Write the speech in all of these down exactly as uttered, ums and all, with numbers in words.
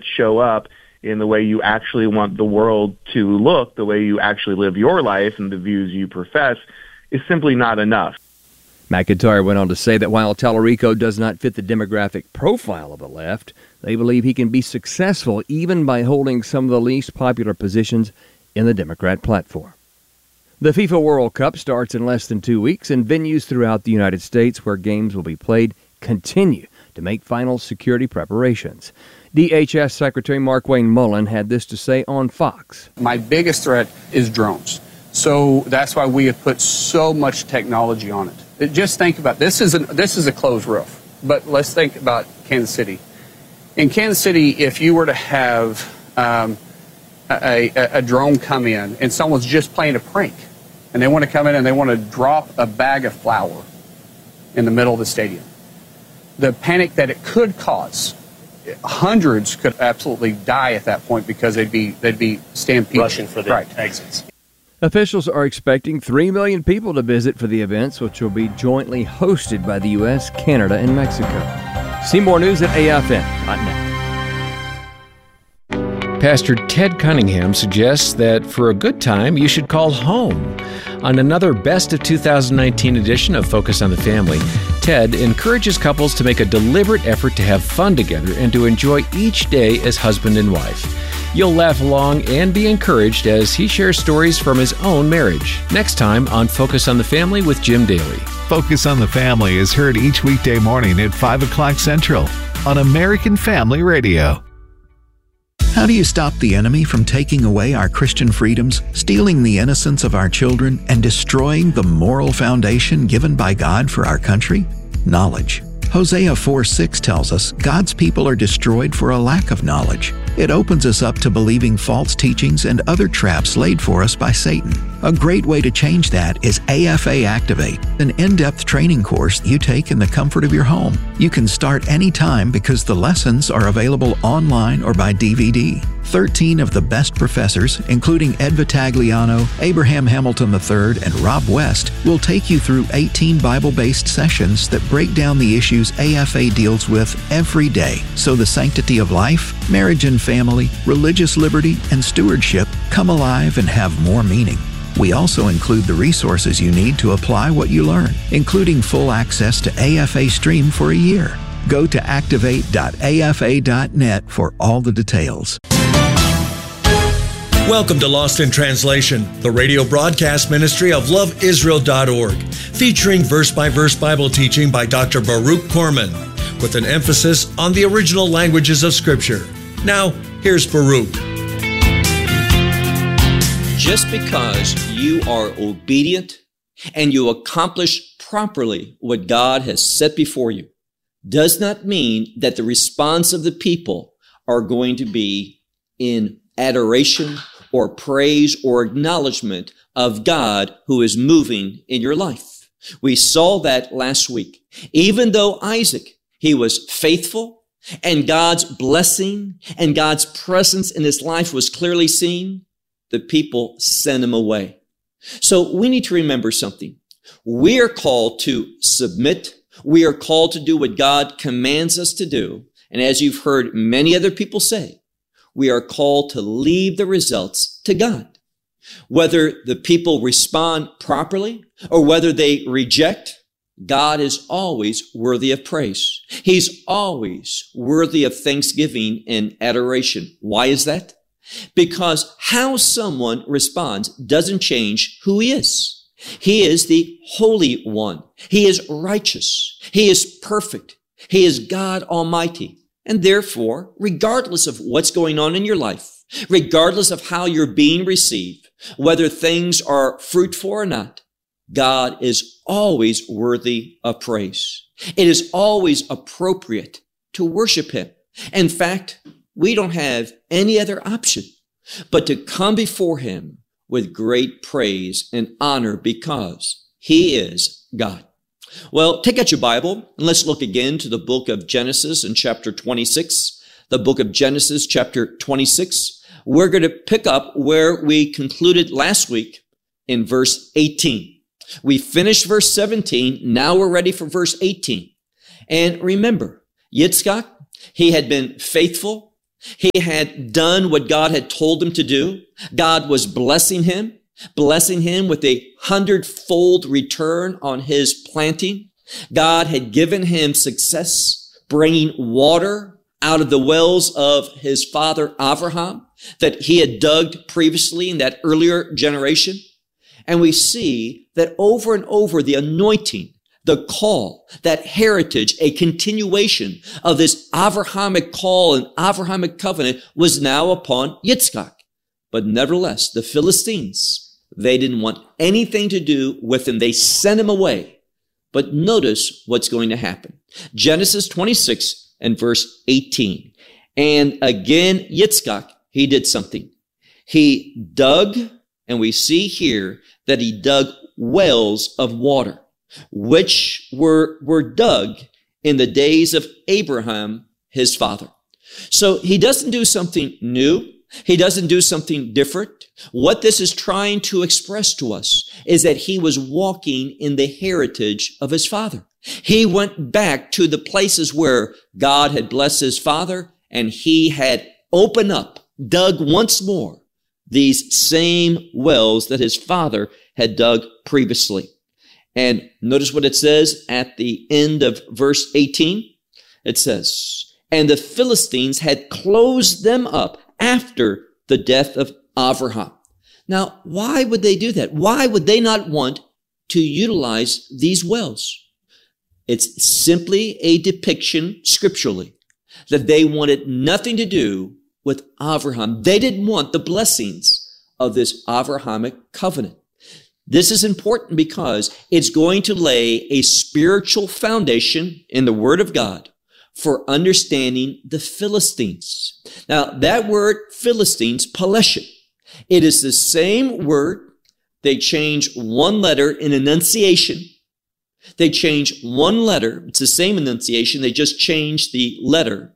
that show up in the way you actually want the world to look, the way you actually live your life and the views you profess, is simply not enough. McIntyre went on to say that while Tallarico does not fit the demographic profile of the left, they believe he can be successful even by holding some of the least popular positions in the Democrat platform. The FIFA World Cup starts in less than two weeks, and venues throughout the United States where games will be played continue to make final security preparations. D H S Secretary Markwayne Mullin had this to say on Fox. My biggest threat is drones. So that's why we have put so much technology on it. Just think about this is a, this is a closed roof, but let's think about Kansas City. In Kansas City, if you were to have um, a, a, a drone come in and someone's just playing a prank, and they want to come in and they want to drop a bag of flour in the middle of the stadium, the panic that it could cause, hundreds could absolutely die at that point because they'd be they'd be stampeded, rushing for the right. exits. Officials are expecting three million people to visit for the events, which will be jointly hosted by the U S, Canada, and Mexico. See more news at A F N dot net. Pastor Ted Cunningham suggests that for a good time, you should call home. On another Best of two thousand nineteen edition of Focus on the Family, Ted encourages couples to make a deliberate effort to have fun together and to enjoy each day as husband and wife. You'll laugh along and be encouraged as he shares stories from his own marriage. Next time on Focus on the Family with Jim Daly. Focus on the Family is heard each weekday morning at five o'clock Central on American Family Radio. How do you stop the enemy from taking away our Christian freedoms, stealing the innocence of our children, and destroying the moral foundation given by God for our country? Knowledge. Hosea four six tells us God's people are destroyed for a lack of knowledge. It opens us up to believing false teachings and other traps laid for us by Satan. A great way to change that is A F A Activate, an in-depth training course you take in the comfort of your home. You can start anytime because the lessons are available online or by D V D. Thirteen of the best professors, including Ed Vitagliano, Abraham Hamilton the third, and Rob West, will take you through eighteen Bible-based sessions that break down the issues A F A deals with every day, so the sanctity of life, marriage and family, religious liberty, and stewardship come alive and have more meaning. We also include the resources you need to apply what you learn, including full access to A F A Stream for a year. Go to activate dot A F A dot net for all the details. Welcome to Lost in Translation, the radio broadcast ministry of love israel dot org, featuring verse-by-verse Bible teaching by Doctor Baruch Corman, with an emphasis on the original languages of Scripture. Now, here's Baruch. Just because you are obedient and you accomplish properly what God has set before you does not mean that the response of the people are going to be in adoration or praise or acknowledgement of God who is moving in your life. We saw that last week. Even though Isaac, he was faithful and God's blessing and God's presence in his life was clearly seen, the people sent him away. So we need to remember something. We are called to submit. We are called to do what God commands us to do. And as you've heard many other people say, we are called to leave the results to God. Whether the people respond properly or whether they reject, God is always worthy of praise. He's always worthy of thanksgiving and adoration. Why is that? Because how someone responds doesn't change who he is. He is the Holy One. He is righteous. He is perfect. He is God Almighty. And therefore, regardless of what's going on in your life, regardless of how you're being received, whether things are fruitful or not, God is always worthy of praise. It is always appropriate to worship Him. In fact, we don't have any other option but to come before Him with great praise and honor because He is God. Well, take out your Bible and let's look again to the book of Genesis in chapter twenty-six. The book of Genesis, chapter twenty-six. We're going to pick up where we concluded last week in verse eighteen. We finished verse seventeen. Now we're ready for verse eighteen. And remember, Yitzchak, he had been faithful. He had done what God had told him to do. God was blessing him, blessing him with a hundredfold return on his planting. God had given him success, bringing water out of the wells of his father Abraham that he had dug previously in that earlier generation. And we see that over and over the anointing, the call, that heritage, a continuation of this Abrahamic call and Abrahamic covenant was now upon Yitzchak. But nevertheless, the Philistines, they didn't want anything to do with him. They sent him away. But notice what's going to happen. Genesis twenty-six and verse eighteen. And again, Yitzchak, he did something. He dug, and we see here that he dug wells of water, which were, were dug in the days of Abraham, his father. So he doesn't do something new. He doesn't do something different. What this is trying to express to us is that he was walking in the heritage of his father. He went back to the places where God had blessed his father, and he had opened up, dug once more, these same wells that his father had dug previously. And notice what it says at the end of verse eighteen. It says, and the Philistines had closed them up after the death of Abraham. Now, why would they do that? Why would they not want to utilize these wells? It's simply a depiction scripturally that they wanted nothing to do with Abraham. They didn't want the blessings of this Abrahamic covenant. This is important because it's going to lay a spiritual foundation in the Word of God for understanding the Philistines. Now, that word Philistines, Peleshah, it is the same word. They change one letter in enunciation. They change one letter. It's the same enunciation. They just change the letter.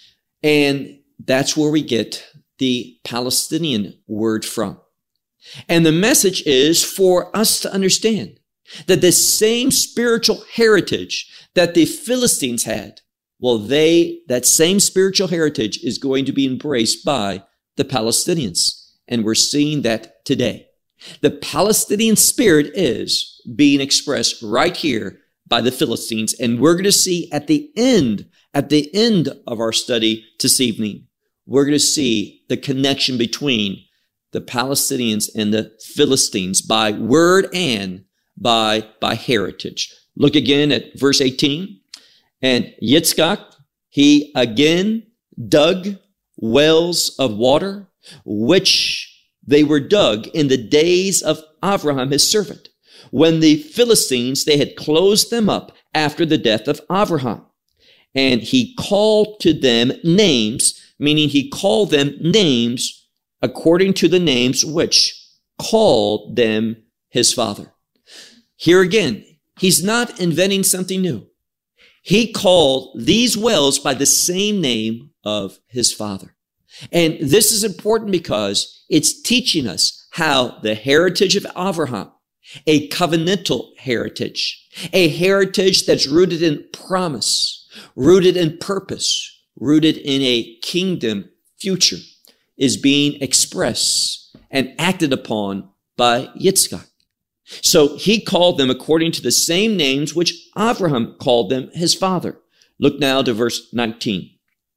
And that's where we get the Palestinian word from. And the message is for us to understand that the same spiritual heritage that the Philistines had, well, they, that same spiritual heritage is going to be embraced by the Palestinians. And we're seeing that today. The Palestinian spirit is being expressed right here by the Philistines. And we're going to see at the end, at the end of our study this evening, we're going to see the connection between the Palestinians and the Philistines by word and by, by heritage. Look again at verse eighteen. And Yitzchak, he again dug wells of water, which they were dug in the days of Abraham, his servant, when the Philistines, they had closed them up after the death of Abraham. And he called to them names, meaning he called them names according to the names which called them his father. Here again, he's not inventing something new. He called these wells by the same name of his father. And this is important because it's teaching us how the heritage of Abraham, a covenantal heritage, a heritage that's rooted in promise, rooted in purpose, rooted in a kingdom future, is being expressed and acted upon by Yitzchak. So he called them according to the same names which Abraham called them his father. Look now to verse nineteen.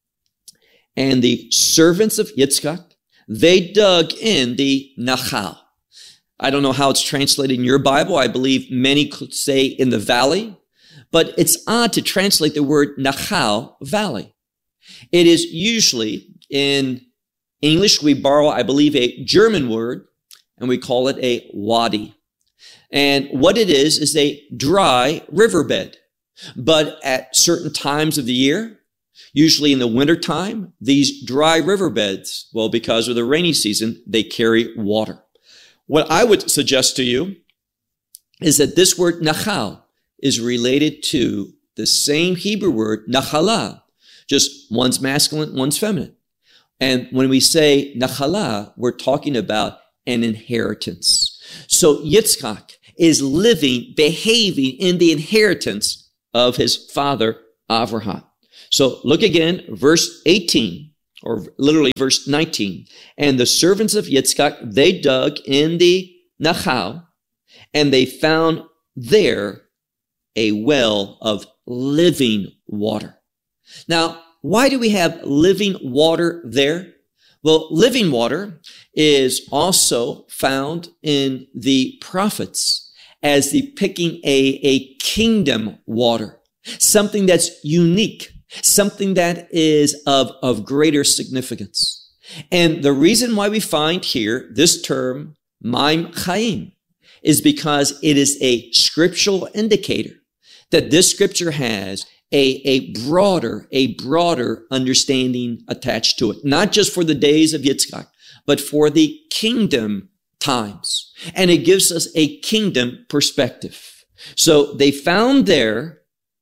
And the servants of Yitzchak, they dug in the Nachal. I don't know how it's translated in your Bible. I believe many could say in the valley, but it's odd to translate the word Nachal, valley. It is usually in English, we borrow, I believe, a German word, and we call it a wadi. And what it is, is a dry riverbed. But at certain times of the year, usually in the wintertime, these dry riverbeds, well, because of the rainy season, they carry water. What I would suggest to you is that this word nachal is related to the same Hebrew word nachala, just one's masculine, one's feminine. And when we say nachala, we're talking about an inheritance. So Yitzchak is living, behaving in the inheritance of his father Abraham. So look again, verse eighteen. or literally verse nineteen. And the servants of Yitzchak, they dug in the Nachal, and they found there a well of living water. Now, why do we have living water there? Well, living water is also found in the prophets as depicting a, a kingdom water, something that's unique, something that is of, of greater significance. And the reason why we find here this term, Maim Chaim, is because it is a scriptural indicator that this scripture has a, a broader, a broader understanding attached to it, not just for the days of Yitzchak, but for the kingdom times. And it gives us a kingdom perspective. So they found their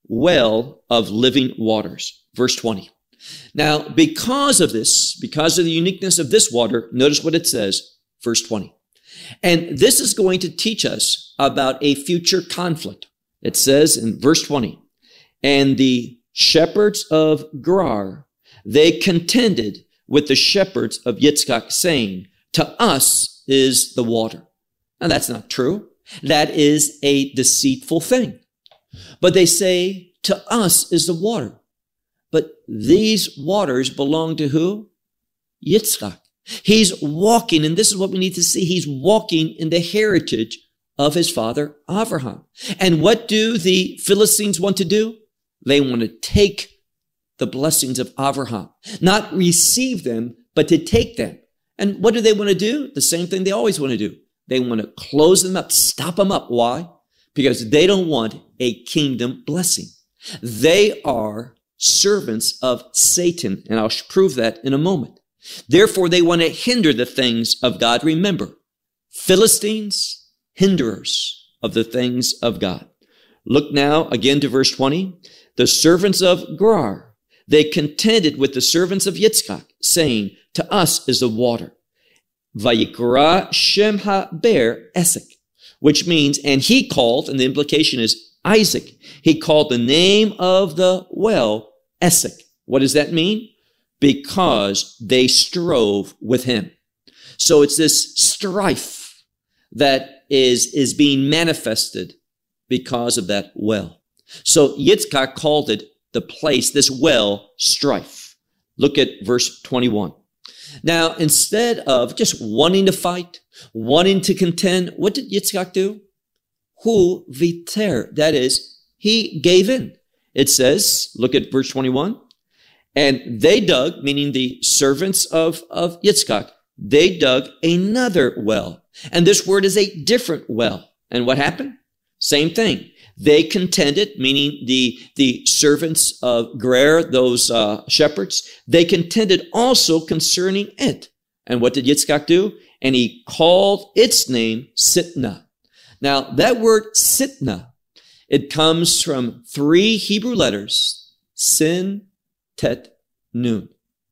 well of living waters. Verse twenty. Now, because of this, because of the uniqueness of this water, notice what it says, verse twenty. And this is going to teach us about a future conflict. It says in verse twenty, and the shepherds of Gerar, they contended with the shepherds of Yitzchak, saying, to us is the water. Now, that's not true. That is a deceitful thing. But they say, to us is the water. But these waters belong to who? Yitzchak. He's walking, and this is what we need to see. He's walking in the heritage of his father, Abraham. And what do the Philistines want to do? They want to take the blessings of Abraham, not receive them, but to take them. And what do they want to do? The same thing they always want to do. They want to close them up, stop them up. Why? Because they don't want a kingdom blessing. They are servants of Satan, and I'll prove that in a moment. Therefore, they want to hinder the things of God. Remember, Philistines, hinderers of the things of God. Look now again to verse twenty. The servants of Gerar, they contended with the servants of Yitzchak, saying, to us is the water. Vayikra Shem HaBer Esek, which means, and he called, and the implication is Isaac. He called the name of the well Esek. What does that mean? Because they strove with him. So it's this strife that is, is being manifested because of that well. So Yitzchak called it the place, this well, strife. Look at verse twenty-one. Now, instead of just wanting to fight, wanting to contend, what did Yitzchak do? Hu viter, that is, he gave in. It says, look at verse twenty-one, and they dug, meaning the servants of, of Yitzchak, they dug another well. And this word is a different well. And what happened? Same thing. They contended, meaning the, the servants of Gerar, those uh, shepherds, they contended also concerning it. And what did Yitzchak do? And he called its name Sitnah. Now, that word Sitnah, it comes from three Hebrew letters, Sin, Tet, Nun.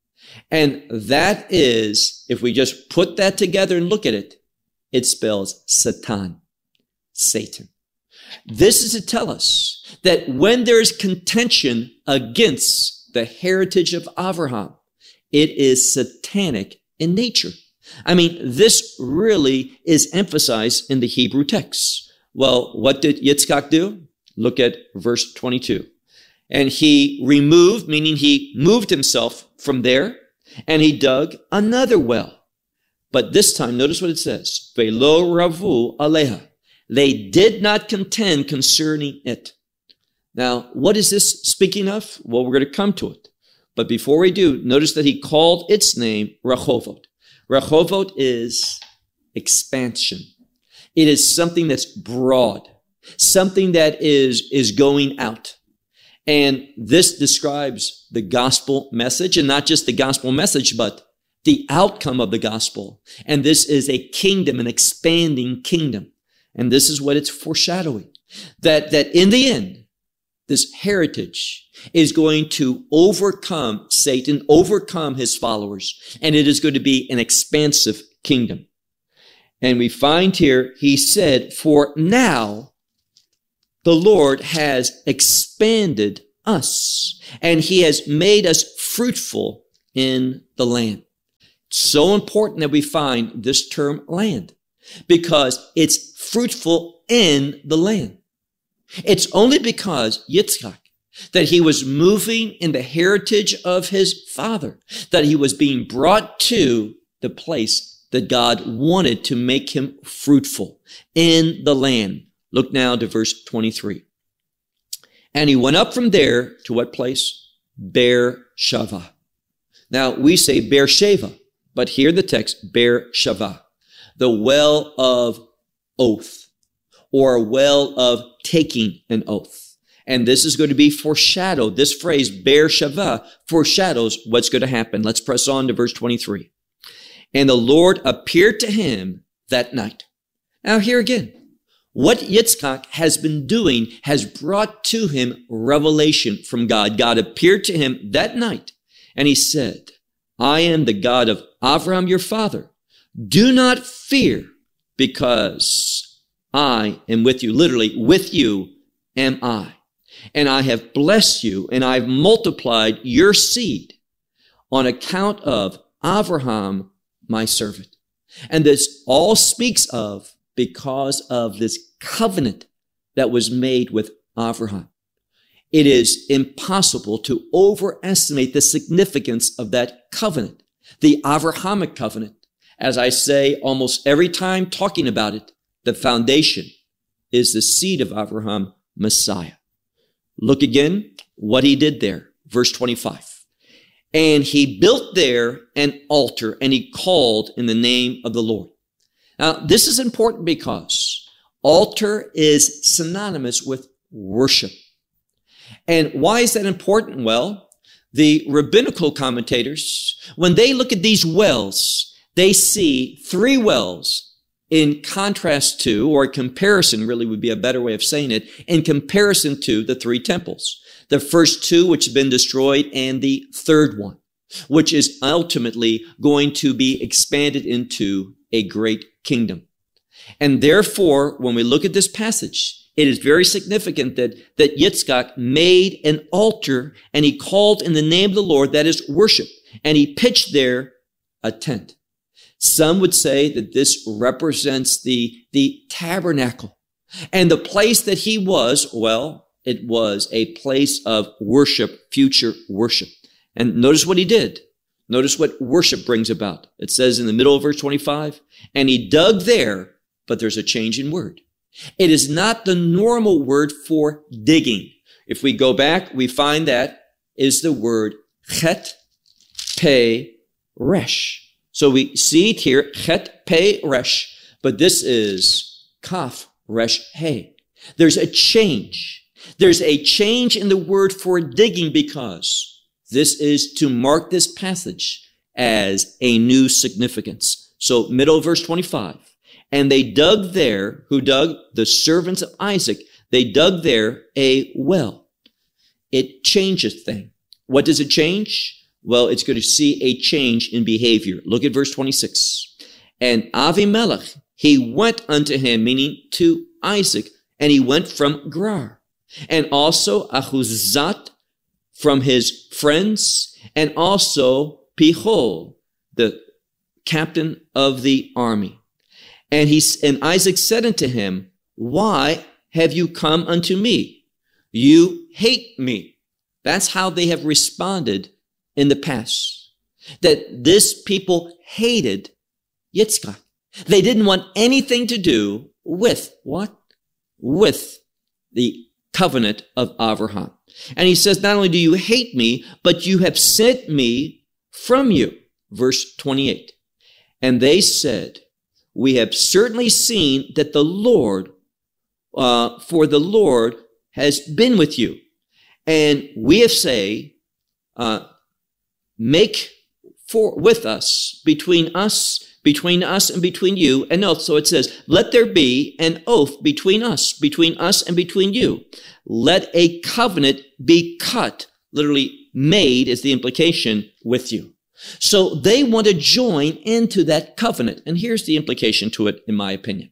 And that is, if we just put that together and look at it, it spells Satan, Satan. This is to tell us that when there is contention against the heritage of Abraham, it is satanic in nature. I mean, this really is emphasized in the Hebrew text. Well, what did Yitzchak do? Look at verse twenty-two. And he removed, meaning he moved himself from there, and he dug another well. But this time, notice what it says. Velo ravu aleha. They did not contend concerning it. Now, what is this speaking of? Well, we're going to come to it. But before we do, notice that he called its name Rehovot. Rehovot is expansion. It is something that's broad, something that is, is going out. And this describes the gospel message, and not just the gospel message, but the outcome of the gospel. And this is a kingdom, an expanding kingdom. And this is what it's foreshadowing, that, that in the end, this heritage is going to overcome Satan, overcome his followers, and it is going to be an expansive kingdom. And we find here, he said, for now, the Lord has expanded us, and he has made us fruitful in the land. It's so important that we find this term land because it's fruitful in the land. It's only because Yitzchak, that he was moving in the heritage of his father, that he was being brought to the place that God wanted to make him fruitful in the land. Look now to verse twenty-three. And he went up from there to what place? Beersheba. Now we say Beersheba, but here the text, Beersheba, the well of oath, or a well of taking an oath. And this is going to be foreshadowed. This phrase, Beersheba, foreshadows what's going to happen. Let's press on to verse twenty-three. And the Lord appeared to him that night. Now here again, what Yitzchak has been doing has brought to him revelation from God. God appeared to him that night, and he said, I am the God of Abraham your father. Do not fear, because I am with you. Literally, with you am I. And I have blessed you, and I've multiplied your seed on account of Abraham, my servant. And this all speaks of because of this covenant that was made with Abraham. It is impossible to overestimate the significance of that covenant, the Abrahamic covenant. As I say almost every time talking about it, the foundation is the seed of Abraham, Messiah. Look again what he did there. Verse twenty-five. And he built there an altar, and he called in the name of the Lord. Now, this is important because altar is synonymous with worship. And why is that important? Well, the rabbinical commentators, when they look at these wells, they see three wells in contrast to, or comparison really would be a better way of saying it, in comparison to the three temples. The first two, which have been destroyed, and the third one, which is ultimately going to be expanded into a great kingdom. And therefore, when we look at this passage, it is very significant that, that Yitzchak made an altar, and he called in the name of the Lord, that is worship, and he pitched there a tent. Some would say that this represents the, the tabernacle. And the place that he was, well, it was a place of worship, future worship. And notice what he did. Notice what worship brings about. It says in the middle of verse twenty-five, and he dug there, but there's a change in word. It is not the normal word for digging. If we go back, we find that is the word chet pe resh. So we see it here, chet pe resh, but this is kaf resh he. There's a change. There's a change in the word for digging because this is to mark this passage as a new significance. So middle of verse twenty-five. And they dug there, who dug? The servants of Isaac. They dug there a well. It changes things. What does it change? Well, it's going to see a change in behavior. Look at verse twenty-six. And Avimelech, he went unto him, meaning to Isaac, and he went from Gerar. And also Ahuzat from his friends, and also Pihol, the captain of the army. And he and Isaac said unto him, why have you come unto me? You hate me. That's how they have responded in the past. That this people hated Yitzchak. They didn't want anything to do with what? With the covenant of Abraham. And he says, not only do you hate me, but you have sent me from you. Verse twenty-eight. And they said, we have certainly seen that the Lord, uh, for the Lord has been with you. And we have say, uh, make for with us, between us, between us and between you, an oath. So it says, let there be an oath between us, between us and between you. Let a covenant be cut, literally made is the implication, with you. So they want to join into that covenant. And here's the implication to it, in my opinion.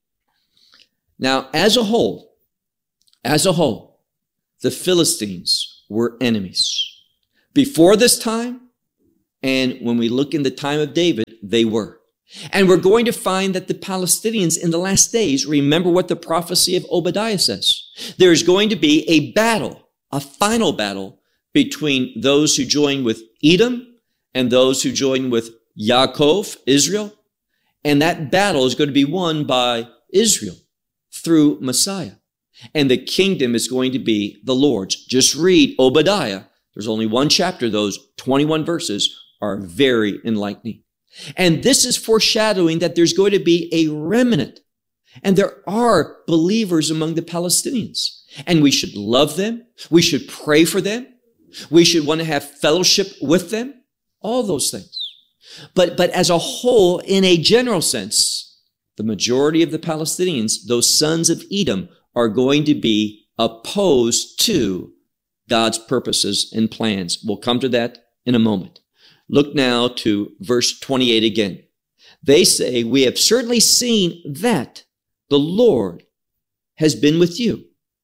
Now, as a whole, as a whole, the Philistines were enemies. Before this time, And when we look in the time of David, they were. And we're going to find that the Palestinians in the last days, remember what the prophecy of Obadiah says. There's going to be a battle, a final battle between those who join with Edom and those who join with Yaakov, Israel. And that battle is going to be won by Israel through Messiah. And the kingdom is going to be the Lord's. Just read Obadiah. There's only one chapter. Those twenty-one verses are very enlightening. And this is foreshadowing that there's going to be a remnant. And there are believers among the Palestinians. And we should love them. We should pray for them. We should want to have fellowship with them. All those things. But, but as a whole, in a general sense, the majority of the Palestinians, those sons of Edom, are going to be opposed to God's purposes and plans. We'll come to that in a moment. Look now to verse twenty-eight again. They say, we have certainly seen that the Lord has been with you.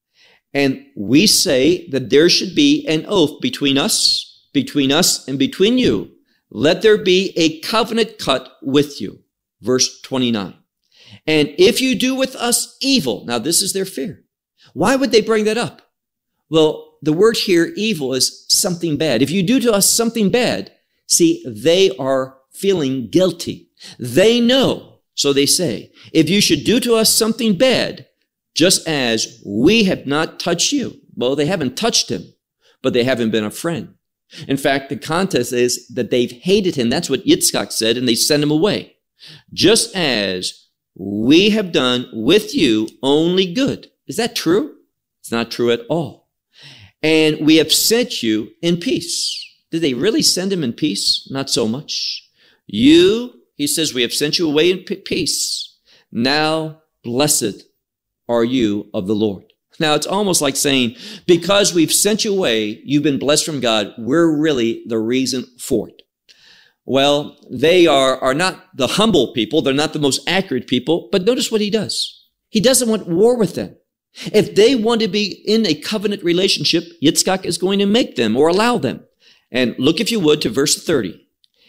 And we say that there should be an oath between us, between us and between you. Let there be a covenant cut with you. Verse twenty-nine. And if you do with us evil, now this is their fear. Why would they bring that up? Well, the word here, evil, is something bad. If you do to us something bad, see, they are feeling guilty. They know, so they say, if you should do to us something bad, just as we have not touched you. Well, they haven't touched him, but they haven't been a friend. In fact, the context is that they've hated him. That's what Yitzchak said, and they sent him away. Just as we have done with you only good. Is that true? It's not true at all. And we have sent you in peace. Did they really send him in peace? Not so much. You, he says, we have sent you away in peace. Now, blessed are you of the Lord. Now, it's almost like saying, because we've sent you away, you've been blessed from God, we're really the reason for it. Well, they are, are not the humble people. They're not the most accurate people. But notice what he does. He doesn't want war with them. If they want to be in a covenant relationship, Yitzchak is going to make them or allow them. And look, if you would, to verse thirty.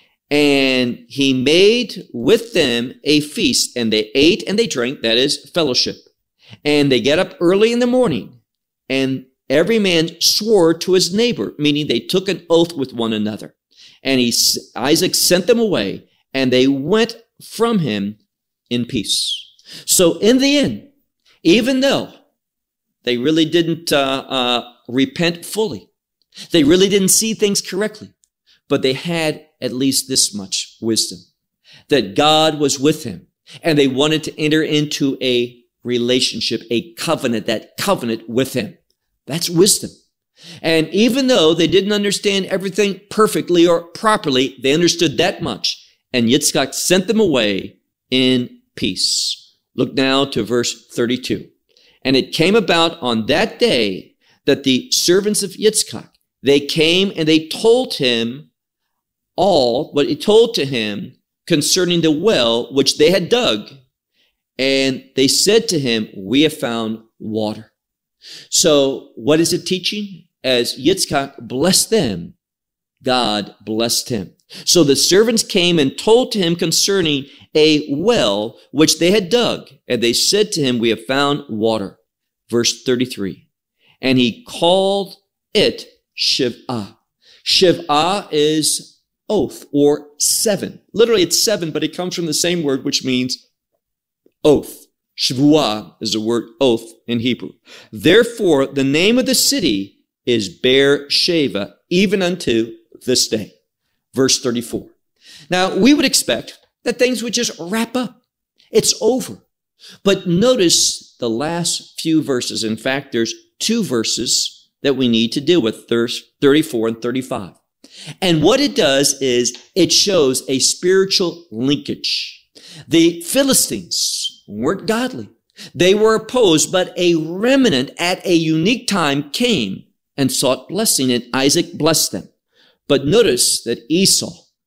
And he made with them a feast, and they ate and they drank, that is, fellowship. And they get up early in the morning, and every man swore to his neighbor, meaning they took an oath with one another. And he, Isaac sent them away, and they went from him in peace. So in the end, even though they really didn't uh, uh, repent fully, they really didn't see things correctly, but they had at least this much wisdom, that God was with him, and they wanted to enter into a relationship, a covenant, that covenant with him. That's wisdom. And even though they didn't understand everything perfectly or properly, they understood that much. And Yitzchak sent them away in peace. Look now to verse thirty-two. And it came about on that day that the servants of Yitzchak, they came and they told him all what he told to him concerning the well which they had dug. And they said to him, we have found water. So what is it teaching? As Yitzchak blessed them, God blessed him. So the servants came and told to him concerning a well which they had dug. And they said to him, we have found water. Verse thirty-three. And he called it Shiv'ah. Shiv'ah is oath or seven. Literally it's seven, but it comes from the same word which means oath. Shvuah is the word oath in Hebrew. Therefore, the name of the city is Beer-sheva, even unto this day. Verse thirty-four. Now, we would expect that things would just wrap up. It's over. But notice the last few verses. In fact, there's two verses that we need to deal with, verse thirty-four and thirty-five. And what it does is it shows a spiritual linkage. The Philistines weren't godly. They were opposed, but a remnant at a unique time came and sought blessing, and Isaac blessed them. But notice that Esau,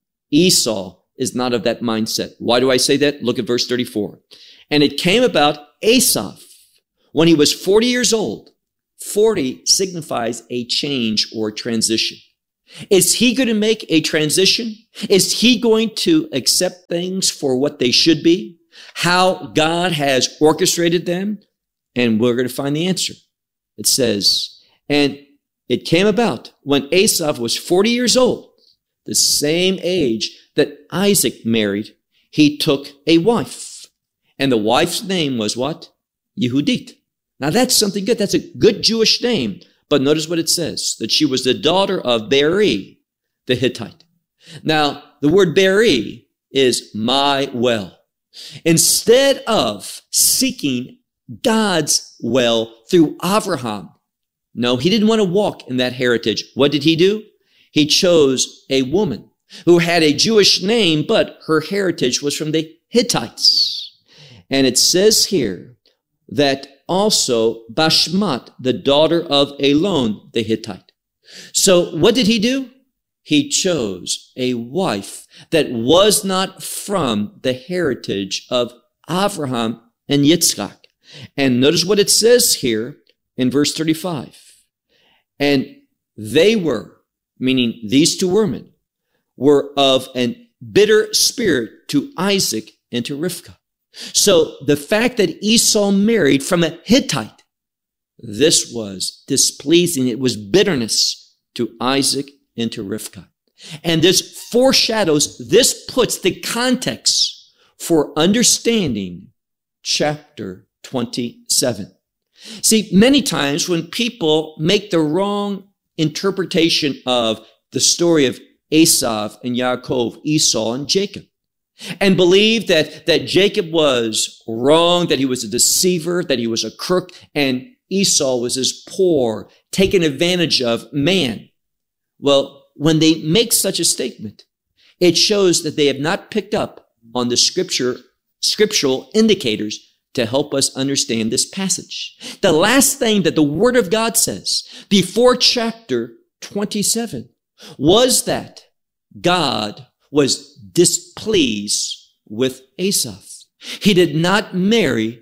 Esau is not of that mindset. Why do I say that? Look at verse thirty-four. And it came about Asaph, when he was forty years old. forty signifies a change or transition. Is he going to make a transition? Is he going to accept things for what they should be? How God has orchestrated them? And we're going to find the answer. It says, and it came about when Esau was forty years old, the same age that Isaac married, he took a wife. And the wife's name was what? Yehudit. Now that's something good. That's a good Jewish name. But notice what it says, that she was the daughter of Beeri, the Hittite. Now, the word Beeri is my well. Instead of seeking God's well through Abraham, no, he didn't want to walk in that heritage. What did he do? He chose a woman who had a Jewish name, but her heritage was from the Hittites. And it says here that also Bashmat, the daughter of Elon, the Hittite. So what did he do? He chose a wife that was not from the heritage of Abraham and Yitzchak. And notice what it says here in verse thirty-five. And they were, meaning these two women, were of an bitter spirit to Isaac and to Rivkah. So the fact that Esau married from a Hittite, this was displeasing. It was bitterness to Isaac and to Rivkah. And this foreshadows, this puts the context for understanding chapter twenty-seven. See, many times when people make the wrong interpretation of the story of Esau and Yaakov, Esau and Jacob, and believe that, that Jacob was wrong, that he was a deceiver, that he was a crook, and Esau was this poor, taken advantage of man. Well, when they make such a statement, it shows that they have not picked up on the scripture, scriptural indicators to help us understand this passage. The last thing that the Word of God says before chapter twenty-seven was that God was displeased with Esau. He did not marry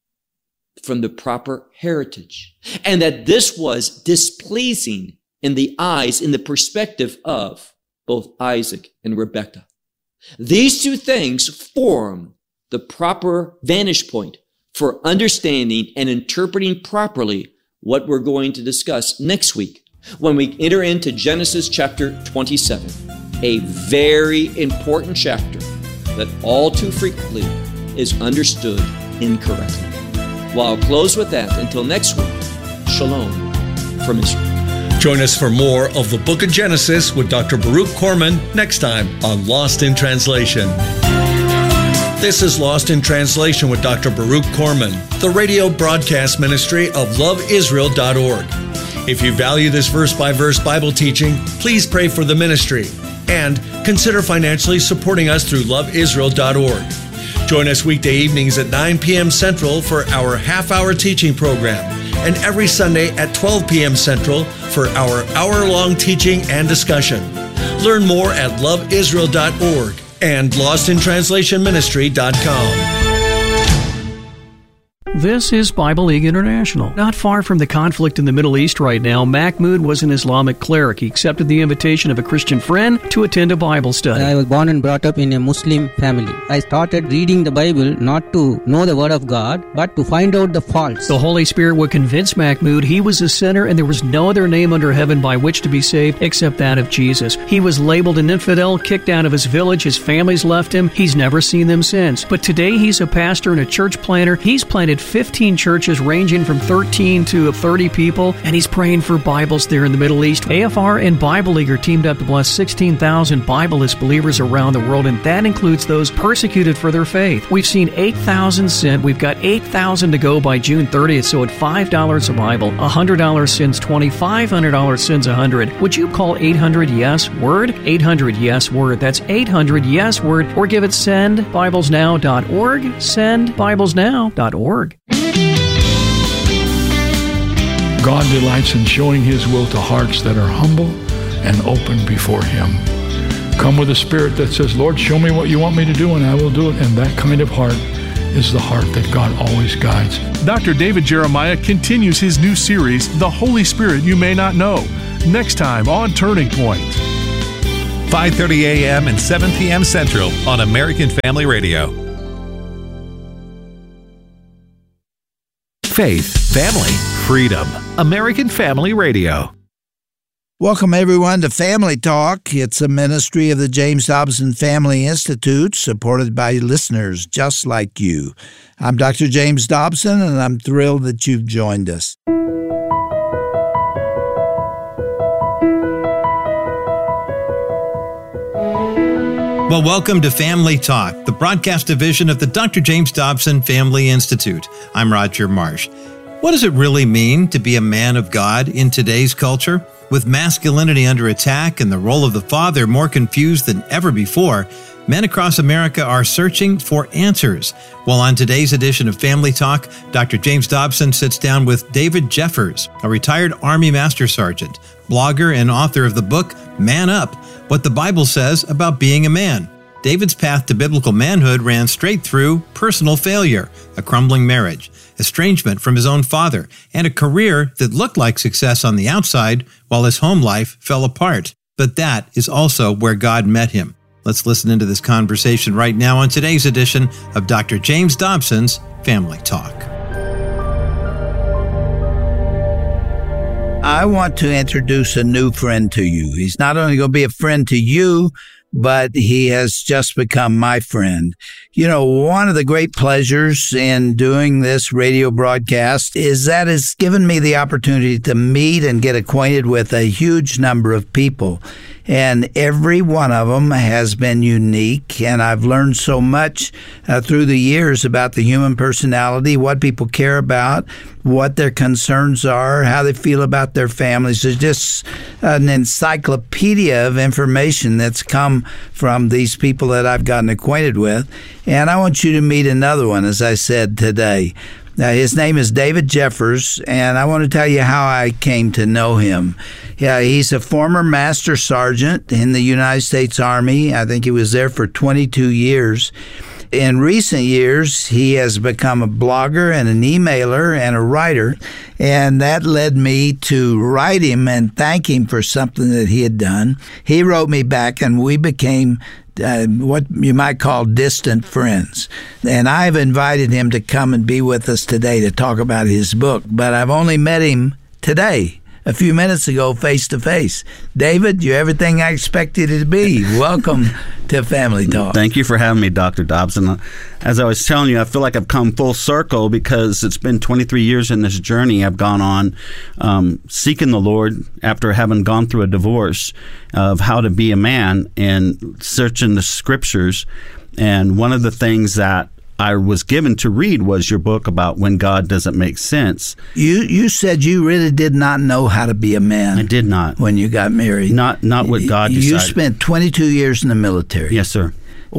from the proper heritage, and that this was displeasing in the eyes, in the perspective of both Isaac and Rebekah. These two things form the proper vantage point for understanding and interpreting properly what we're going to discuss next week when we enter into Genesis chapter twenty-seven, a very important chapter that all too frequently is understood incorrectly. Well, I'll close with that. Until next week, Shalom from Israel. Join us for more of the book of Genesis with Doctor Baruch Korman next time on Lost in Translation. This is Lost in Translation with Doctor Baruch Korman, the radio broadcast ministry of love israel dot org. If you value this verse-by-verse Bible teaching, please pray for the ministry and consider financially supporting us through love israel dot org. Join us weekday evenings at nine p.m. Central for our half-hour teaching program, and every Sunday at twelve p.m. Central for our hour-long teaching and discussion. Learn more at love israel dot org and lost in translation ministry dot com. This is Bible League International. Not far from the conflict in the Middle East right now, Mahmoud was an Islamic cleric. He accepted the invitation of a Christian friend to attend a Bible study. I was born and brought up in a Muslim family. I started reading the Bible not to know the Word of God, but to find out the faults. The Holy Spirit would convince Mahmoud he was a sinner and there was no other name under heaven by which to be saved except that of Jesus. He was labeled an infidel, kicked out of his village, his family's left him. He's never seen them since. But today he's a pastor and a church planter. He's planted fifteen churches ranging from thirteen to thirty people, and he's praying for Bibles there in the Middle East. A F R and Bible League are teamed up to bless sixteen thousand Bibleless believers around the world, and that includes those persecuted for their faith. We've seen eight thousand sent. We've got eight thousand to go by June thirtieth, so at five dollars a Bible, one hundred dollars sends twenty, five hundred dollars sends one hundred. Would you call eight hundred yes word? eight hundred yes word. That's eight hundred yes word, or give it send bibles now dot org, send bibles now dot org. God delights in showing His will to hearts that are humble and open before Him. Come with a spirit that says, Lord, show me what you want me to do, and I will do it. And that kind of heart is the heart that God always guides. Doctor David Jeremiah continues his new series, The Holy Spirit You May Not Know, next time on Turning Point. five thirty a.m. and seven p.m. Central on American Family Radio. Faith, family, freedom. American Family Radio. Welcome, everyone, to Family Talk. It's a ministry of the James Dobson Family Institute, supported by listeners just like you. I'm Doctor James Dobson, and I'm thrilled that you've joined us. Well, welcome to Family Talk, the broadcast division of the Doctor James Dobson Family Institute. I'm Roger Marsh. What does it really mean to be a man of God in today's culture? With masculinity under attack and the role of the father more confused than ever before, men across America are searching for answers. Well, on today's edition of Family Talk, Doctor James Dobson sits down with David Jeffers, a retired Army Master Sergeant, blogger and author of the book Man Up, What the Bible Says About Being a Man. David's path to biblical manhood ran straight through personal failure, a crumbling marriage, estrangement from his own father, and a career that looked like success on the outside while his home life fell apart. But that is also where God met him. Let's listen into this conversation right now on today's edition of Doctor James Dobson's Family Talk. I want to introduce a new friend to you. He's not only going to be a friend to you, but he has just become my friend. You know, one of the great pleasures in doing this radio broadcast is that it's given me the opportunity to meet and get acquainted with a huge number of people. And every one of them has been unique, and I've learned so much uh, through the years about the human personality, what people care about, what their concerns are, how they feel about their families. There's just an encyclopedia of information that's come from these people that I've gotten acquainted with. And I want you to meet another one, as I said today. Uh, his name is David Jeffers, and I want to tell you how I came to know him. Yeah, he's a former Master Sergeant in the United States Army. I think he was there for twenty-two years. In recent years, he has become a blogger and an emailer and a writer, and that led me to write him and thank him for something that he had done. He wrote me back, and we became Uh, what you might call distant friends. And I've invited him to come and be with us today to talk about his book, but I've only met him today, a few minutes ago, face to face. David, you're everything I expected you to be. Welcome to Family Talk. Thank you for having me, Doctor Dobson. As I was telling you, I feel like I've come full circle because it's been twenty-three years in this journey I've gone on um, seeking the Lord after having gone through a divorce of how to be a man and searching the scriptures. And one of the things that I was given to read was your book about when God doesn't make sense. You you said you really did not know how to be a man. I did not. When you got married. Not not what God decided. You spent twenty-two years in the military. Yes, sir.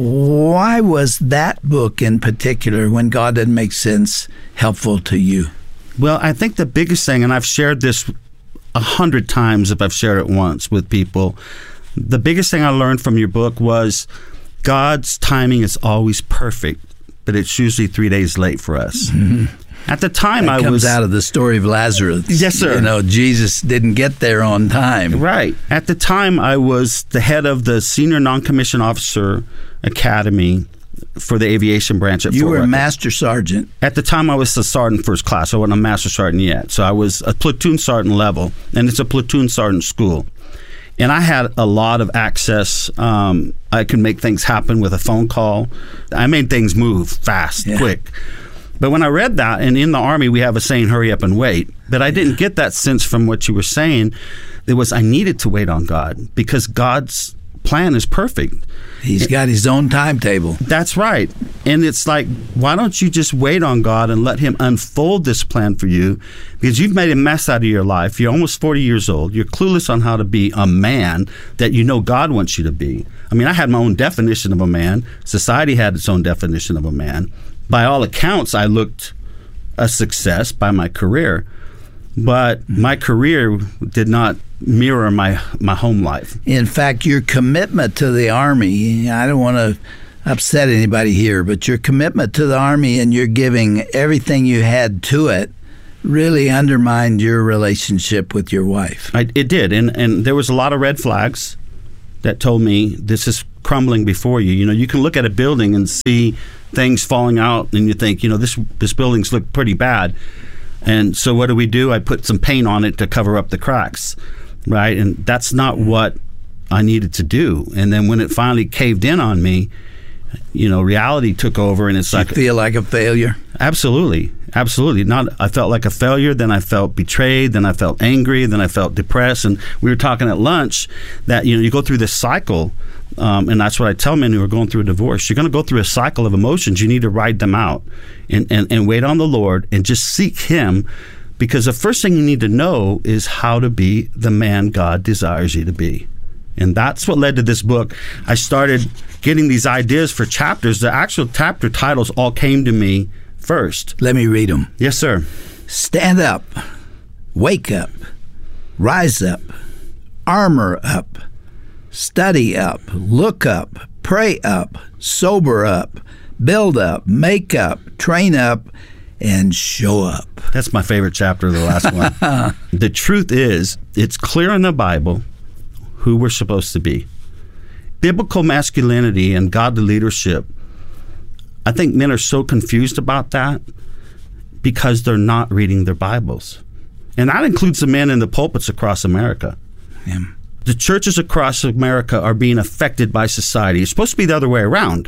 Why was that book in particular, When God Doesn't Make Sense, helpful to you? Well, I think the biggest thing, and I've shared this a hundred times if I've shared it once with people, the biggest thing I learned from your book was God's timing is always perfect, but it's usually three days late for us. Mm-hmm. At the time, that I comes was out of the story of Lazarus. Yes, sir. You know, Jesus didn't get there on time. Right. At the time, I was the head of the Senior Non-Commissioned Officer Academy for the aviation branch at You Fort were a Rucker. Master Sergeant. At the time, I was a sergeant first class. I wasn't a Master Sergeant yet. So I was a platoon sergeant level, and it's a platoon sergeant school. And I had a lot of access. Um, I could make things happen with a phone call. I made things move fast, yeah. quick. But when I read that, and in the Army, we have a saying, hurry up and wait. But I didn't get that sense from what you were saying. It was I needed to wait on God because God's plan is perfect. He's got his own timetable. That's right. And it's like, why don't you just wait on God and let him unfold this plan for you? Because you've made a mess out of your life. You're almost forty years old. You're clueless on how to be a man that you know God wants you to be. I mean, I had my own definition of a man. Society had its own definition of a man. By all accounts, I looked a success by my career. But my career did not mirror my my home life. In fact, your commitment to the Army, I don't want to upset anybody here, but your commitment to the Army and your giving everything you had to it really undermined your relationship with your wife. I, it did, and, and there was a lot of red flags that told me this is crumbling before you. You know, you can look at a building and see things falling out, and you think, you know, this this building's look pretty bad. And so what do we do? I put some paint on it to cover up the cracks, right? And that's not what I needed to do. And then when it finally caved in on me, you know, reality took over, and it's Did like you feel like a failure? Absolutely, absolutely. Not. I felt like a failure. Then I felt betrayed. Then I felt angry. Then I felt depressed. And we were talking at lunch that, you know, you go through this cycle, um, and that's what I tell men who are going through a divorce. You're going to go through a cycle of emotions. You need to ride them out, and and, and wait on the Lord and just seek Him, because the first thing you need to know is how to be the man God desires you to be. And that's what led to this book. I started getting these ideas for chapters. The actual chapter titles all came to me first. Let me read them. Yes, sir. Stand up. Wake up. Rise up. Armor up. Study up. Look up. Pray up. Sober up. Build up. Make up. Train up. And show up. That's my favorite chapter, the last one. The truth is, it's clear in the Bible who we're supposed to be. Biblical masculinity and godly leadership, I think men are so confused about that because they're not reading their Bibles. And that includes the men in the pulpits across America. Yeah. The churches across America are being affected by society. It's supposed to be the other way around.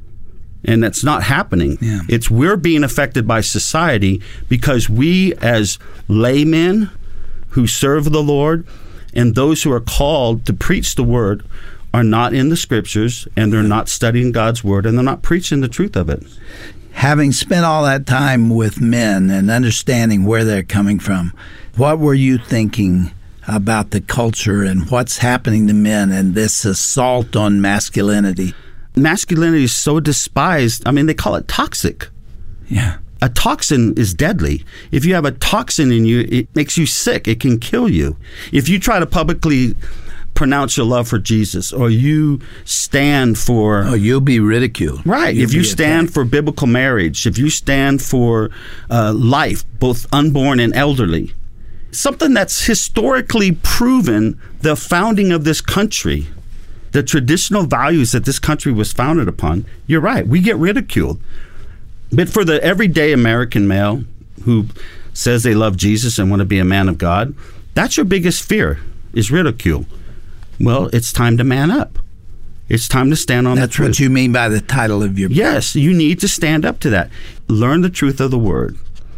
And that's not happening. Yeah. It's we're being affected by society because we as laymen who serve the Lord and those who are called to preach the word are not in the scriptures, and they're not studying God's word, and they're not preaching the truth of it. Having spent all that time with men and understanding where they're coming from, what were you thinking about the culture and what's happening to men and this assault on masculinity? Masculinity is so despised. I mean, they call it toxic. Yeah. A toxin is deadly. If you have a toxin in you, it makes you sick. It can kill you. If you try to publicly pronounce your love for Jesus, or you stand for... Oh, you'll be ridiculed. Right. You'll if you be stand attacked. for biblical marriage, if you stand for uh, life, both unborn and elderly, something that's historically proven the founding of this country, the traditional values that this country was founded upon, you're right. We get ridiculed. But for the everyday American male who says they love Jesus and want to be a man of God, that's your biggest fear, is ridicule. Well, it's time to man up. It's time to stand on That's the truth. what you mean by the title of your book. Yes, you need to stand up to that. Learn the truth of the word.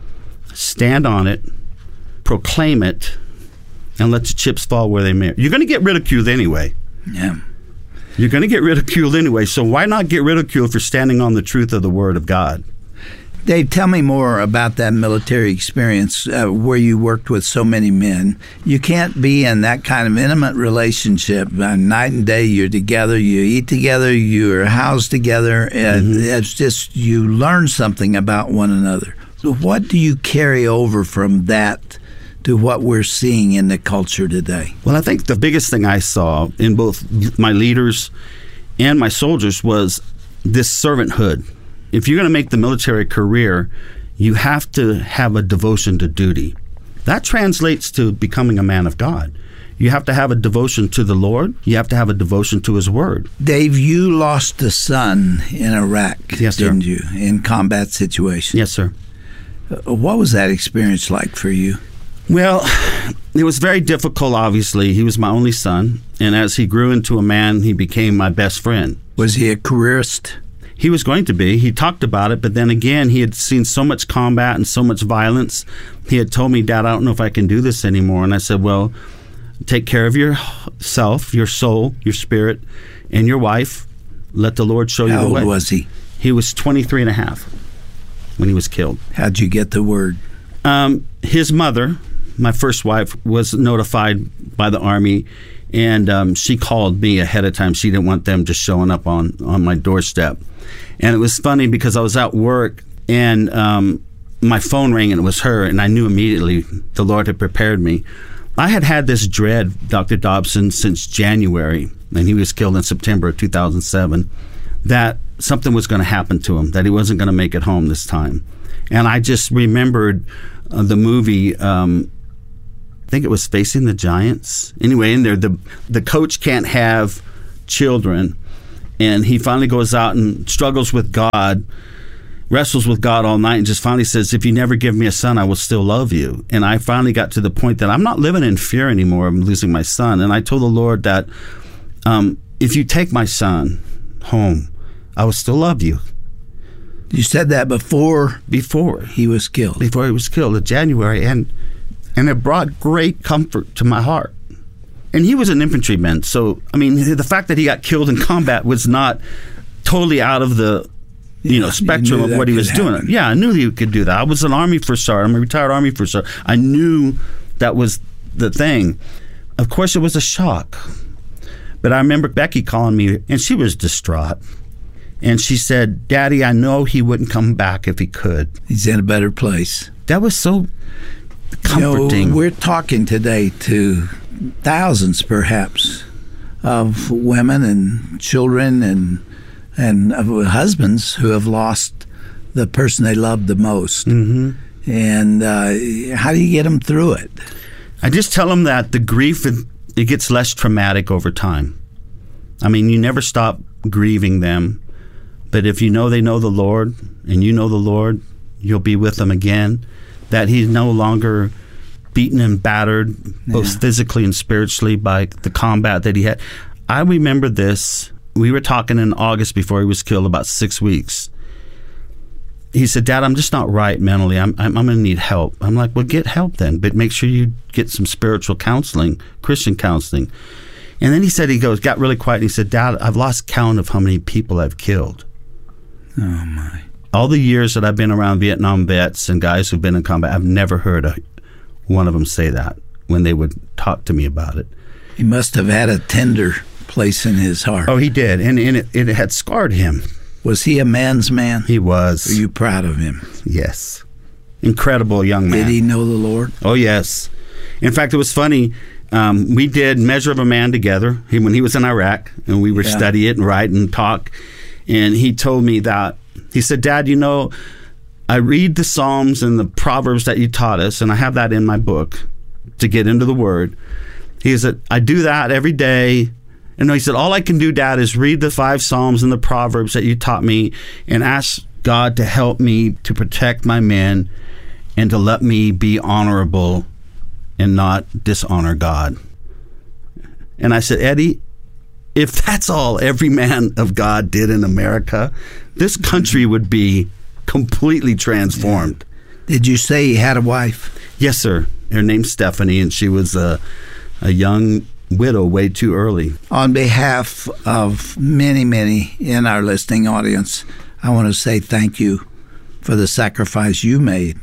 Stand on it. Proclaim it. And let the chips fall where they may. You're going to get ridiculed anyway. Yeah. You're going to get ridiculed anyway, so why not get ridiculed for standing on the truth of the word of God? Dave, tell me more about that military experience uh, where you worked with so many men. You can't be in that kind of intimate relationship. Uh, night and day, you're together, you eat together, you're housed together. And mm-hmm. It's just, you learn something about one another. So what do you carry over from that to what we're seeing in the culture today? Well, I think the biggest thing I saw in both my leaders and my soldiers was this servanthood. If you're going to make the military career, you have to have a devotion to duty. That translates to becoming a man of God. You have to have a devotion to the Lord. You have to have a devotion to His Word. Dave, you lost a son in Iraq, yes, didn't sir. you, in combat situation? Yes, sir. Uh, what was that experience like for you? Well, it was very difficult, obviously. He was my only son, and as he grew into a man, he became my best friend. Was he a careerist? He was going to be. He talked about it, but then again, he had seen so much combat and so much violence. He had told me, Dad, I don't know if I can do this anymore. And I said, well, take care of yourself, your soul, your spirit, and your wife. Let the Lord show you How the way. old was he? He was twenty-three and a half when he was killed. How'd you get the word? Um, his mother, my first wife, was notified by the Army, and um, she called me ahead of time. She didn't want them just showing up on, on my doorstep. And it was funny because I was at work, and um, my phone rang, and it was her, and I knew immediately the Lord had prepared me. I had had this dread, Doctor Dobson, since January, and he was killed in September of two thousand seven, that something was going to happen to him, that he wasn't going to make it home this time. And I just remembered uh, the movie, um, I think it was Facing the Giants. Anyway, in there, the the coach can't have children, and he finally goes out and struggles with God, wrestles with God all night, and just finally says, if you never give me a son, I will still love you. And I finally got to the point that I'm not living in fear anymore of losing my son. And I told the Lord that um, if you take my son home, I will still love you. You said that before before he was killed. Before he was killed in January, and and it brought great comfort to my heart. And he was an infantryman, so I mean, the fact that he got killed in combat was not totally out of the you yeah, know spectrum you of what he was happen. doing. Yeah, I knew he could do that. I was an Army first sergeant. I'm a retired Army first sergeant. I knew that was the thing. Of course, it was a shock. But I remember Becky calling me, and she was distraught. And she said, Daddy, I know he wouldn't come back if he could. He's in a better place. That was so comforting. You know, we're talking today to thousands, perhaps, of women and children and and of husbands who have lost the person they loved the most. Mm-hmm. And uh, how do you get them through it? I just tell them that the grief, it gets less traumatic over time. I mean, you never stop grieving them. But if you know they know the Lord, and you know the Lord, you'll be with them again. That he's no longer beaten and battered, yeah. both physically and spiritually, by the combat that he had. I remember this. We were talking in August before he was killed, about six weeks. He said, Dad, I'm just not right mentally. I'm, I'm, I'm going to need help. I'm like, well, get help then. But make sure you get some spiritual counseling, Christian counseling. And then he said, he goes, got really quiet, and he said, Dad, I've lost count of how many people I've killed. Oh, my. All the years that I've been around Vietnam vets and guys who've been in combat, I've never heard a, one of them say that when they would talk to me about it. He must have had a tender place in his heart. Oh, he did, and, and it, it had scarred him. Was he a man's man? He was. Are you proud of him? Yes. Incredible young man. Did he know the Lord? Oh, yes. In fact, it was funny. Um, we did Measure of a Man together he, when he was in Iraq, and we would yeah. study it and write and talk. And he told me that, he said, Dad, you know, I read the Psalms and the Proverbs that you taught us, and I have that in my book to get into the Word. He said, I do that every day. And he said, all I can do, Dad, is read the five Psalms and the Proverbs that you taught me and ask God to help me to protect my men and to let me be honorable and not dishonor God. And I said, Eddie, if that's all every man of God did in America, this country would be completely transformed. Yeah. Did you say he had a wife? Yes, sir. Her name's Stephanie, and she was a, a young widow way too early. On behalf of many, many in our listening audience, I want to say thank you for the sacrifice you made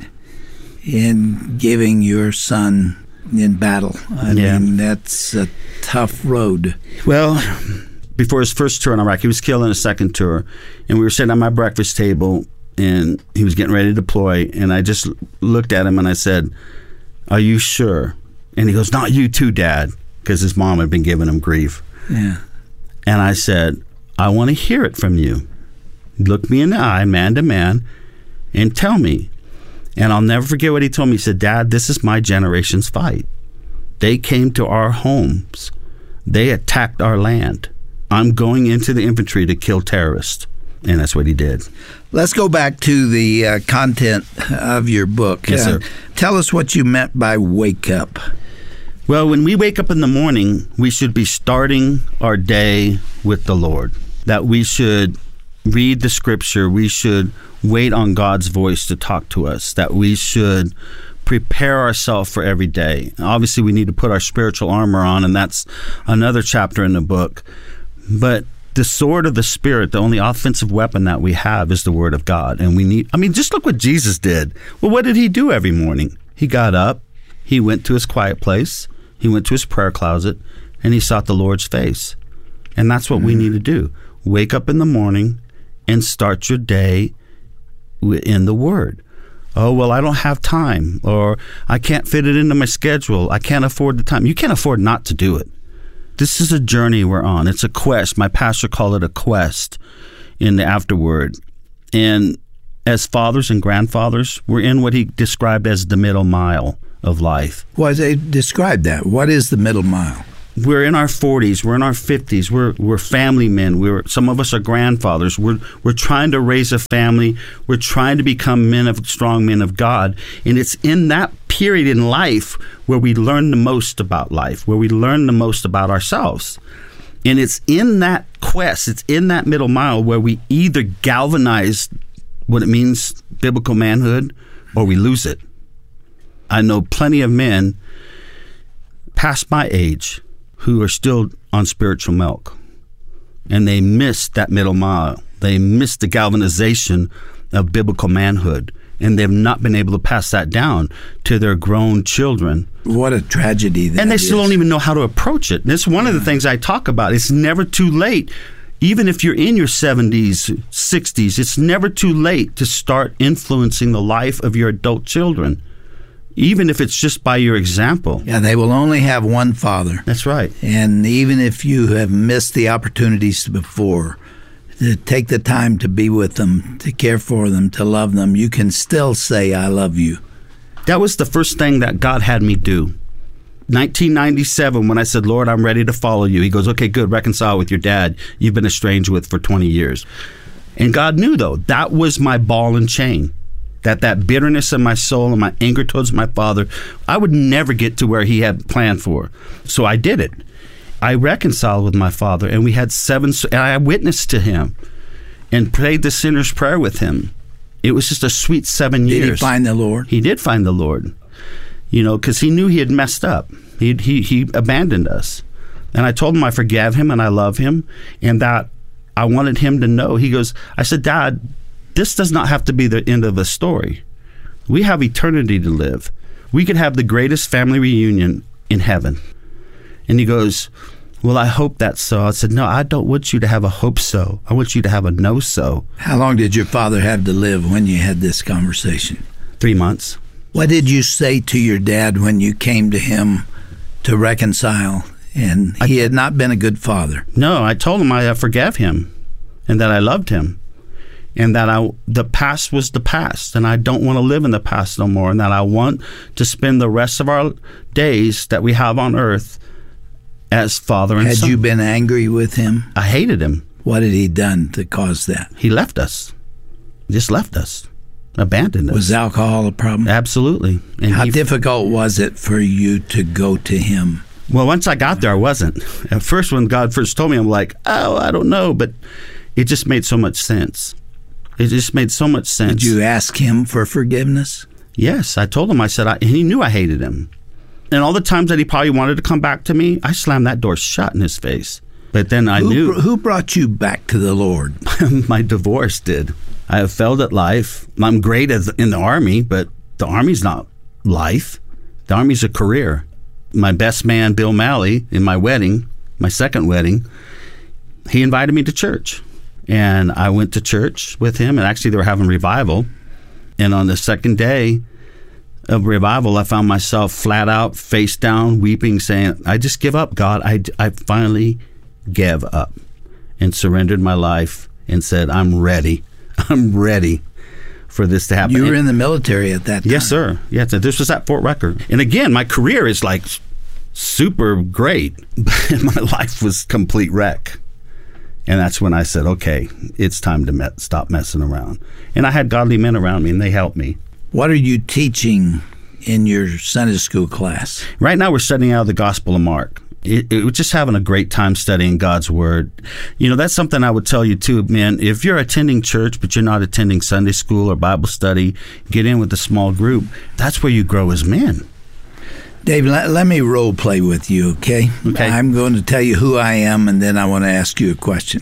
in giving your son in battle. I yeah. mean, that's a tough road. Well, before his first tour in Iraq, he was killed in his second tour, and we were sitting at my breakfast table, and he was getting ready to deploy, and I just looked at him and I said, are you sure? And he goes, not you too, Dad, because his mom had been giving him grief. Yeah. And I said, I want to hear it from you. Look me in the eye, man to man, and tell me. And I'll never forget what he told me. He said, Dad, this is my generation's fight. They came to our homes. They attacked our land. I'm going into the infantry to kill terrorists. And that's what he did. Let's go back to the uh, content of your book. Yes, uh, sir. Tell us what you meant by wake up. Well, when we wake up in the morning, we should be starting our day with the Lord. That we should read the scripture. We should wait on God's voice to talk to us. That we should prepare ourselves for every day. Obviously, we need to put our spiritual armor on, and that's another chapter in the book. But the sword of the Spirit, the only offensive weapon that we have, is the Word of God. And we need, I mean, just look what Jesus did. Well, what did he do every morning? He got up, he went to his quiet place, he went to his prayer closet, and he sought the Lord's face. And that's what mm-hmm. we need to do. Wake up in the morning and start your day in the Word. Oh, well, I don't have time, or I can't fit it into my schedule. I can't afford the time. You can't afford not to do it. This is a journey we're on. It's a quest. My pastor called it a quest. in the afterword. And as fathers and grandfathers, we're in what he described as the middle mile of life. Well, they described that. What is the middle mile? We're in our forties. We're in our fifties. We're we're family men. We're some of us are grandfathers. We're we're trying to raise a family. We're trying to become men of strong men of God. And it's in that period in life where we learn the most about life, where we learn the most about ourselves. And it's in that quest, it's in that middle mile where we either galvanize what it means, biblical manhood, or we lose it. I know plenty of men past my age who are still on spiritual milk, and they miss that middle mile. They miss the galvanization of biblical manhood, and they've not been able to pass that down to their grown children. What a tragedy that And they is. still don't even know how to approach it. And it's one of the things I talk about. It's never too late. Even if you're in your seventies, sixties, it's never too late to start influencing the life of your adult children, even if it's just by your example. Yeah, they will only have one father. That's right. And even if you have missed the opportunities before, to take the time to be with them, to care for them, to love them, you can still say, I love you. That was the first thing that God had me do. nineteen ninety-seven, when I said, Lord, I'm ready to follow you. He goes, okay, good, reconcile with your dad you've been estranged with for twenty years. And God knew, though, that was my ball and chain. That that bitterness in my soul and my anger towards my father, I would never get to where he had planned for. So I did it. I reconciled with my father, and we had seven, and I witnessed to him and prayed the sinner's prayer with him. It was just a sweet seven Did years. he find the Lord? He did find the Lord, you know, because he knew he had messed up. He, he, he abandoned us. And I told him I forgave him and I love him, and that I wanted him to know. He goes, I said, Dad, this does not have to be the end of the story. We have eternity to live. We could have the greatest family reunion in heaven. And he goes, well, I hope that's so. I said, no, I don't want you to have a hope so. I want you to have a no so. How long did your father have to live when you had this conversation? Three months. What did you say to your dad when you came to him to reconcile? And he I, had not been a good father. No, I told him I forgave him and that I loved him. And that I, the past was the past, and I don't want to live in the past no more, and that I want to spend the rest of our days that we have on earth as father and Had son. Had you been angry with him? I hated him. What had he done to cause that? He left us. Just left us. Abandoned us. Was alcohol a problem? Absolutely. And How he, difficult was it for you to go to him? Well, once I got there, I wasn't. At first, when God first told me, I'm like, oh, I don't know, but it just made so much sense. It just made so much sense. Did you ask him for forgiveness? Yes, I told him. I said, I, and he knew I hated him. And all the times that he probably wanted to come back to me, I slammed that door shut in his face. But then I who, knew. Who brought you back to the Lord? My divorce did. I have failed at life. I'm great as in the Army, but the Army's not life. The Army's a career. My best man, Bill Malley, in my wedding, my second wedding, he invited me to church. And I went to church with him, and actually they were having revival. And on the second day of revival, I found myself flat out, face down, weeping, saying, I just give up, God. I, I finally gave up and surrendered my life and said, I'm ready. I'm ready for this to happen. You were in the military at that time. Yes, sir. Yes, this was at Fort Rucker. And again, my career is like super great, but my life was complete wreck. And that's when I said, okay, it's time to met, stop messing around. And I had godly men around me, and they helped me. What are you teaching in your Sunday school class? Right now we're studying out of the Gospel of Mark. It, it, we're just having a great time studying God's Word. You know, that's something I would tell you too, man. If you're attending church, but you're not attending Sunday school or Bible study, get in with a small group. That's where you grow as men. Dave, let, let me role play with you, okay? Okay. I'm going to tell you who I am, and then I want to ask you a question.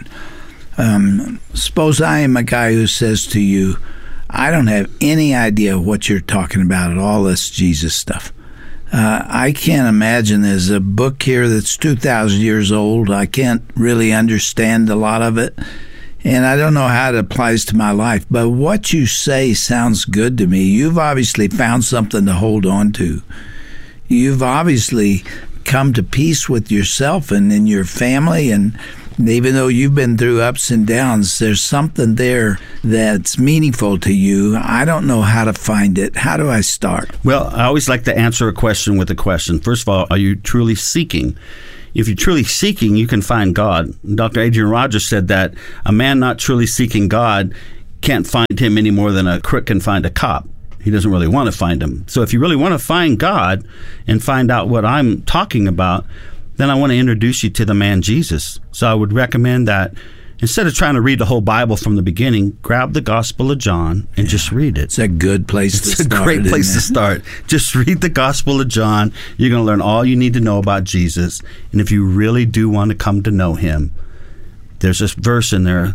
Um, suppose I am a guy who says to you, I don't have any idea what you're talking about at all this Jesus stuff. Uh, I can't imagine. There's a book here that's two thousand years old. I can't really understand a lot of it, and I don't know how it applies to my life. But what you say sounds good to me. You've obviously found something to hold on to. You've obviously come to peace with yourself and in your family, and Even though you've been through ups and downs, there's something there that's meaningful to you. I don't know how to find it. How do I start? Well, I always like to answer a question with a question. First of all, are you truly seeking? If you're truly seeking, you can find God. Doctor Adrian Rogers said that a man not truly seeking God can't find him any more than a crook can find a cop. He doesn't really want to find him. So if you really want to find God and find out what I'm talking about, then I want to introduce you to the man Jesus. So I would recommend that instead of trying to read the whole Bible from the beginning, grab the Gospel of John and yeah. just read it. It's a good place it's to start. It's a great place to start. Just read the Gospel of John. You're going to learn all you need to know about Jesus. And if you really do want to come to know him, there's this verse in there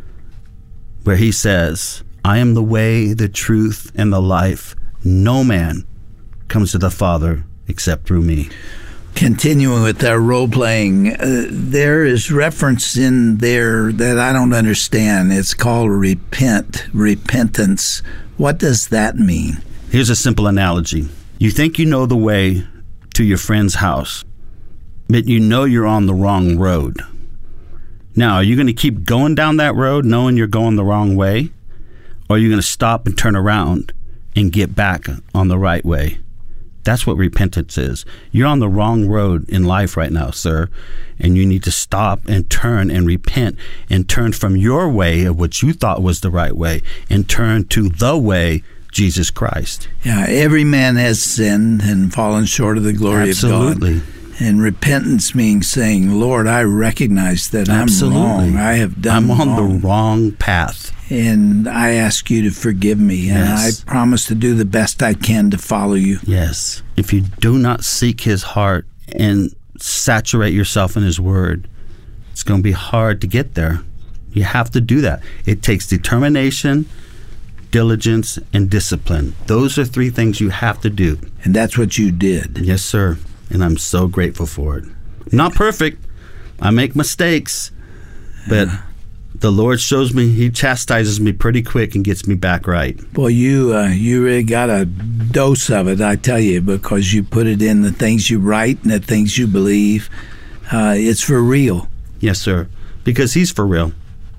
where he says, I am the way, the truth, and the life. No man comes to the Father except through me. Continuing with our role-playing, uh, there is reference in there that I don't understand. It's called repent, repentance. What does that mean? Here's a simple analogy. You think you know the way to your friend's house, but you know you're on the wrong road. Now, are you going to keep going down that road knowing you're going the wrong way? Or are you going to stop and turn around and get back on the right way? That's what repentance is. You're on the wrong road in life right now, sir, and you need to stop and turn and repent and turn from your way of what you thought was the right way and turn to the way, Jesus Christ. Yeah, every man has sinned and fallen short of the glory Absolutely. of God. And repentance means saying, Lord, I recognize that Absolutely. I'm wrong. I have done I'm on wrong. the wrong path. And I ask you to forgive me. And Yes. I promise to do the best I can to follow you. Yes. If you do not seek his heart and saturate yourself in his word, it's going to be hard to get there. You have to do that. It takes determination, diligence, and discipline. Those are three things you have to do. And that's what you did. Yes, sir. And I'm so grateful for it. I'm not perfect. I make mistakes. But the Lord shows me, he chastises me pretty quick and gets me back right. Boy, you uh, you really got a dose of it, I tell you, because you put it in the things you write and the things you believe. Uh, it's for real. Yes, sir. Because he's for real.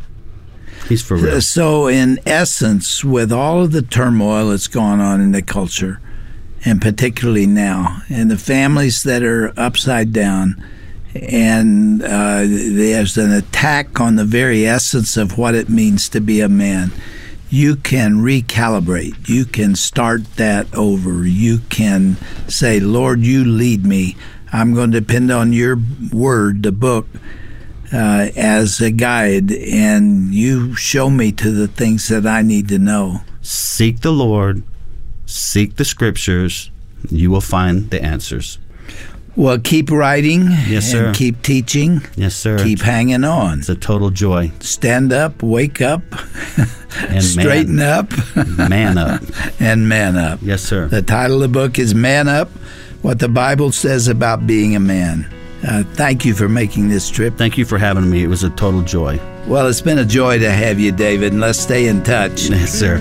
He's for real. So, in essence, with all of the turmoil that's gone on in the culture, and particularly now, and the families that are upside down, and uh, there's an attack on the very essence of what it means to be a man, you can recalibrate. You can start that over. You can say, Lord, you lead me. I'm going to depend on your word, the book, uh, as a guide, and you show me to the things that I need to know. Seek the Lord. Seek the scriptures. You will find the answers. Well, keep writing. Yes, sir. And keep teaching. Yes, sir. Keep hanging on. It's a total joy. Stand up, wake up, and straighten man, up. Man up. And man up. Yes, sir. The title of the book is Man Up, What the Bible Says About Being a Man. Uh, thank you for making this trip. Thank you for having me. It was a total joy. Well, it's been a joy to have you, David, and let's stay in touch. Yes, sir.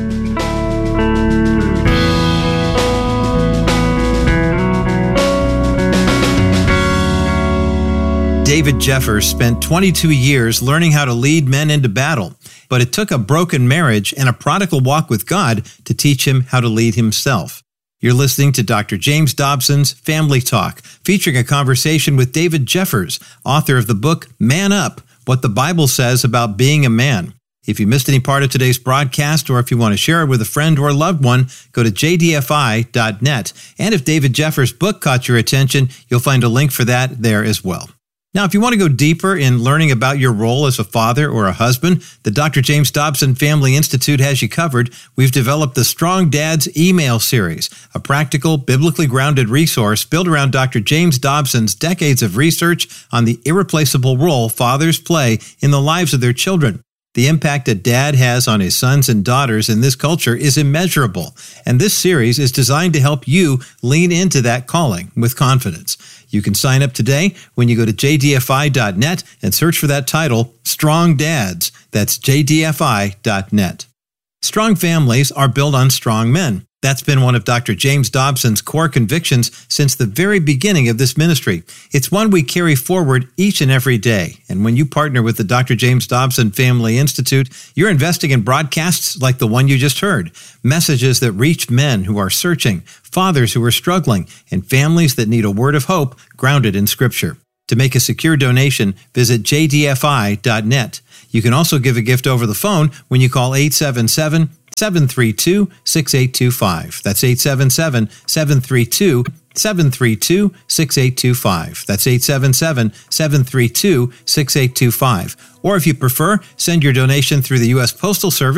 David Jeffers spent twenty-two years learning how to lead men into battle, but it took a broken marriage and a prodigal walk with God to teach him how to lead himself. You're listening to Doctor James Dobson's Family Talk, featuring a conversation with David Jeffers, author of the book Man Up, What the Bible Says About Being a Man. If you missed any part of today's broadcast, or if you want to share it with a friend or loved one, go to j d f i dot net. And if David Jeffers' book caught your attention, you'll find a link for that there as well. Now, if you want to go deeper in learning about your role as a father or a husband, the Doctor James Dobson Family Institute has you covered. We've developed the Strong Dads email series, a practical, biblically grounded resource built around Doctor James Dobson's decades of research on the irreplaceable role fathers play in the lives of their children. The impact a dad has on his sons and daughters in this culture is immeasurable, and this series is designed to help you lean into that calling with confidence. You can sign up today when you go to j d f i dot net and search for that title, Strong Dads. That's j d f i dot net. Strong families are built on strong men. That's been one of Doctor James Dobson's core convictions since the very beginning of this ministry. It's one we carry forward each and every day. And when you partner with the Doctor James Dobson Family Institute, you're investing in broadcasts like the one you just heard, messages that reach men who are searching, fathers who are struggling, and families that need a word of hope grounded in Scripture. To make a secure donation, visit j d f i dot net. You can also give a gift over the phone when you call eight seven seven, seven three two, six eight two five. That's eight seven seven, seven three two, seven three two, six eight two five. That's eight seven seven, seven three two, six eight two five. Or if you prefer, send your donation through the U S Postal Service